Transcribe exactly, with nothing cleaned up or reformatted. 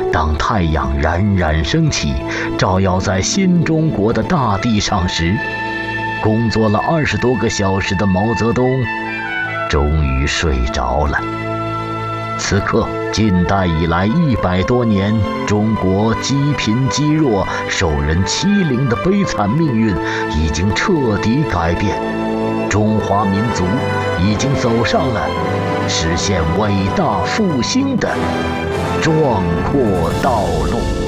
当太阳冉冉升起，照耀在新中国的大地上时，工作了二十多个小时的毛泽东终于睡着了。此刻，近代以来一百多年，中国积贫积弱、受人欺凌的悲惨命运已经彻底改变，中华民族已经走上了实现伟大复兴的壮阔道路。